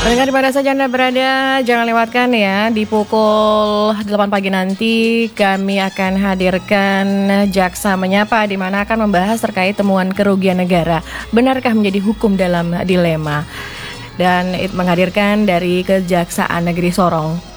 Pendengar di mana saja Anda berada, jangan lewatkan ya. Di pukul 8 pagi nanti kami akan hadirkan Jaksa Menyapa, di mana akan membahas terkait temuan kerugian negara. Benarkah menjadi hukum dalam dilema? Dan menghadirkan dari Kejaksaan Negeri Sorong.